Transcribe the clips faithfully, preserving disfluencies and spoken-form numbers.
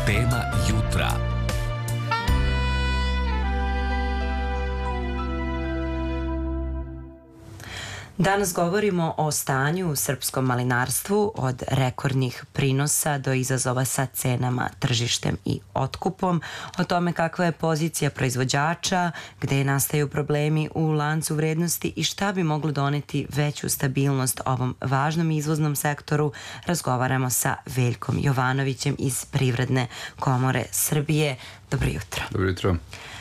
Tema jutra. Danas govorimo o stanju u srpskom malinarstvu, od rekordnih prinosa do izazova sa cenama, tržištem i otkupom, o tome kakva je pozicija proizvođača, gde nastaju problemi u lancu vrednosti i šta bi moglo doneti veću stabilnost ovom važnom izvoznom sektoru. Razgovaramo sa Veljkom Jovanovićem iz Privredne komore Srbije. Dobro jutro. Dobro jutro.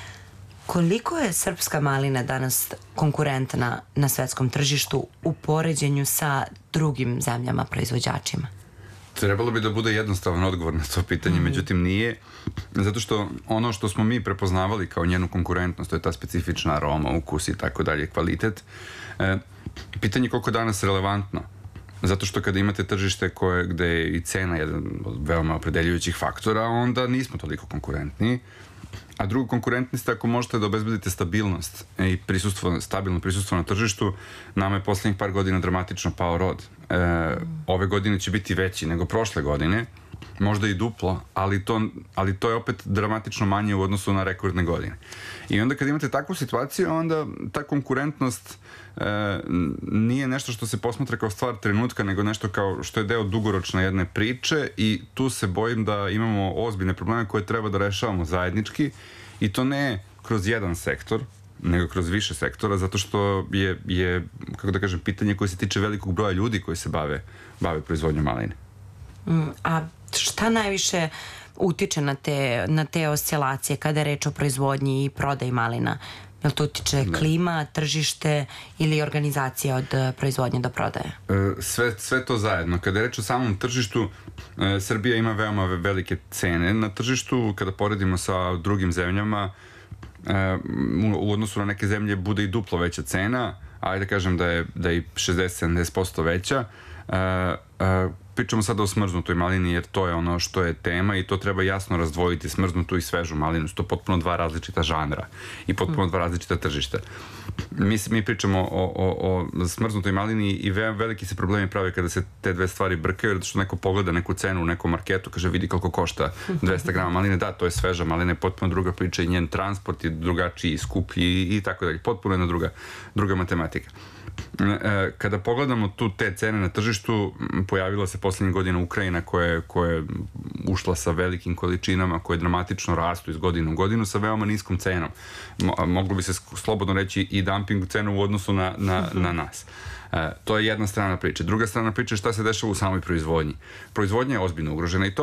Koliko je srpska malina danas konkurentna na svetskom tržištu u poređenju sa drugim zemljama proizvođačima? Trebalo bi da bude jednostavan odgovor na to pitanje, međutim nije, zato što ono što smo mi prepoznavali kao njenu konkurentnost, to je ta specifična aroma, ukus i tako dalje, kvalitet. E, pitanje je koliko je danas relevantno, zato što kada imate tržište koje, gde je i cena jedan od veoma opredeljujućih faktora, onda nismo toliko konkurentni. A drugo, konkurentnost, ako možete da obezbedite stabilnost i prisustvo, stabilno prisustvo na tržištu, nama je poslednjih par godina dramatično pao rod. E, ove godine će biti veći nego prošle godine, možda i duplo, ali to, ali to je opet dramatično manje u odnosu na rekordne godine. I onda kad imate takvu situaciju, onda ta konkurentnost e, nije nešto što se posmatra kao stvar trenutka, nego nešto kao što je deo dugoročne jedne priče i tu se bojim da imamo ozbiljne probleme koje treba da rešavamo zajednički i to ne kroz jedan sektor, nego kroz više sektora, zato što je, je kako da kažem, pitanje koje se tiče velikog broja ljudi koji se bave, bave proizvodnjom maline. Mm, a šta najviše utiče na te, na te oscilacije kada je reč o proizvodnji i prodaji malina? Je li to utiče ne. klima, tržište ili organizacija od proizvodnje do prodaje? Sve, sve to zajedno. Kada je reč o samom tržištu, Srbija ima veoma velike cene na tržištu. Kada poredimo sa drugim zemljama, u odnosu na neke zemlje bude i duplo veća cena, ajde da kažem da je, da je i šezdeset do sedamdeset posto veća. Pričamo sada o smrznutoj malini jer to je ono što je tema i to treba jasno razdvojiti, smrznutu i svežu malinu. Su to potpuno dva različita žanra i potpuno dva različita tržišta. Mi, mi pričamo o, o, o smrznutoj malini i ve, veliki se problemi prave kada se te dve stvari brkaju, jer što neko pogleda neku cenu u nekom marketu, kaže vidi koliko košta dvesta grama maline, da, to je sveža malina, je potpuno druga priča i njen transport je drugačiji, skuplji i, i tako dalje. Potpuno jedna druga, druga matematika. Kada pogledamo tu te cene na tržištu, pojavila se poslednjih godina Ukrajina koja, koja je ušla sa velikim količinama koje dramatično rastu iz godine u godinu sa veoma niskom cenom. Moglo bi se slobodno reći i dumping cenu u odnosu na, na, na nas. To je jedna strana priče. Druga strana priče je šta se dešava u samoj proizvodnji. Proizvodnja je ozbiljno ugrožena i to